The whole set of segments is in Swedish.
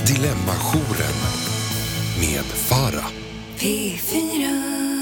Dilemma-jouren med Farah. P4.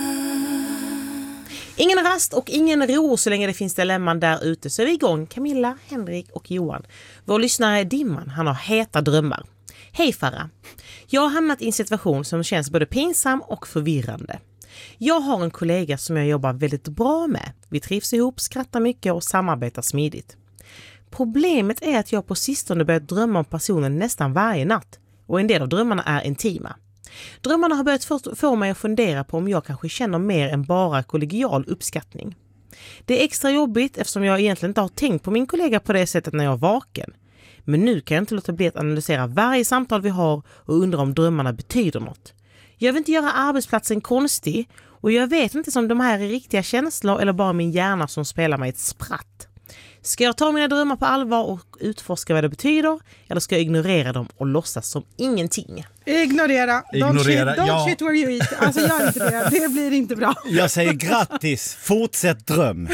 Ingen rast och ingen ro så länge det finns dilemman där ute. Så är vi igång, Camilla, Henrik och Johan. Vår lyssnare är Dimman, han har heta drömmar. Hej Farah. Jag har hamnat i en situation som känns både pinsam och förvirrande. Jag har en kollega som jag jobbar väldigt bra med. Vi trivs ihop, skrattar mycket och samarbetar smidigt. Problemet är att jag på sistone börjat drömma om personen nästan varje natt. Och en del av drömmarna är intima. Drömmarna har börjat få mig att fundera på om jag kanske känner mer än bara kollegial uppskattning. Det är extra jobbigt eftersom jag egentligen inte har tänkt på min kollega på det sättet när jag är vaken. Men nu kan jag inte låta bli att analysera varje samtal vi har och undra om drömmarna betyder något. Jag vill inte göra arbetsplatsen konstig och jag vet inte om de här är riktiga känslor eller bara min hjärna som spelar mig ett spratt. Ska jag ta mina drömmar på allvar och utforska vad det betyder eller ska jag ignorera dem och låtsas som ingenting? Ignorera. Don't shit where you eat. Alltså gör inte det. Det blir inte bra. Jag säger grattis. Fortsätt dröm.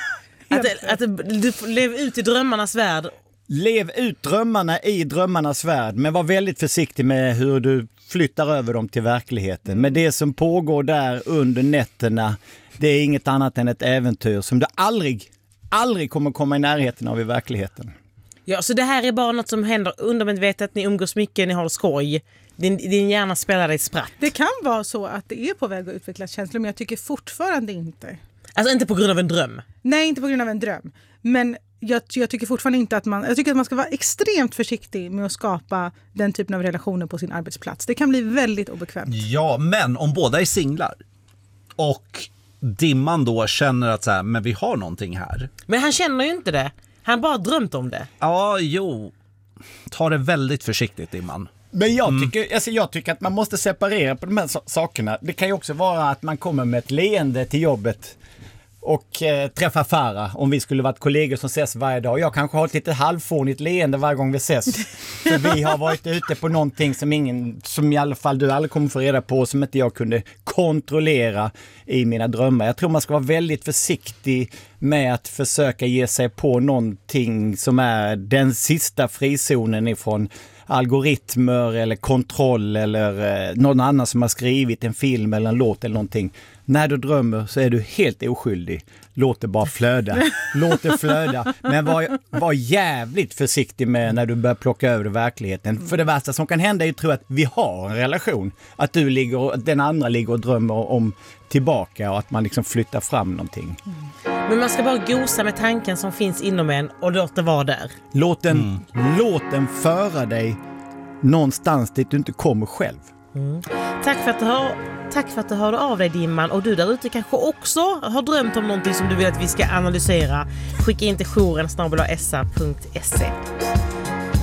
Att du lever ut i drömmarnas värld. Lev ut drömmarna i drömmarnas värld. Men var väldigt försiktig med hur du flyttar över dem till verkligheten. Men det som pågår där under nätterna, det är inget annat än ett äventyr som du aldrig kommer komma i närheten av i verkligheten. Ja, så det här är bara något som händer undermedvetet, ni umgås mycket, ni har skoj. Din hjärna spelar dig spratt. Det kan vara så att det är på väg att utveckla känslor, men jag tycker fortfarande inte. Alltså inte på grund av en dröm? Nej, inte på grund av en dröm. Men jag tycker fortfarande inte att man... Jag tycker att man ska vara extremt försiktig med att skapa den typen av relationer på sin arbetsplats. Det kan bli väldigt obekvämt. Ja, men om båda är singlar och Dimman då känner att så här, men vi har någonting här. Men han känner ju inte det. Han har bara drömt om det. Ja, jo. Ta det väldigt försiktigt, Dimman. Men jag tycker att man måste separera på de här sakerna. Det kan ju också vara att man kommer med ett leende till jobbet och träffar Farah om vi skulle varit kollegor som ses varje dag. Jag kanske har ett lite halvfånigt leende varje gång vi ses. För vi har varit ute på någonting som i alla fall du aldrig kommer få reda på, som inte jag kunde kontrollera i mina drömmar. Jag tror man ska vara väldigt försiktig med att försöka ge sig på någonting som är den sista frizonen ifrån algoritmer eller kontroll eller någon annan som har skrivit en film eller en låt eller någonting. När du drömmer så är du helt oskyldig. Låt det bara flöda. Låt det flöda. Men var jävligt försiktig med när du börjar plocka över verkligheten. För det värsta som kan hända är ju tro att vi har en relation. Att du ligger och den andra ligger och drömmer om tillbaka och att man liksom flyttar fram någonting. Men man ska bara gosa med tanken som finns inom en och låt det vara där. Låt den föra dig någonstans dit du inte kommer själv. Tack för att du hörde av dig, Dimman. Och du där ute kanske också har drömt om någonting som du vill att vi ska analysera. Skicka in till jouren@sa.se.